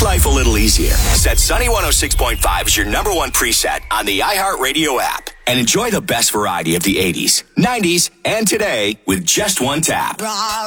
life a little easier. Set Sunny 106.5 as your number one preset on the iHeartRadio app. And enjoy the best variety of the 80s, 90s, and today with just one tap.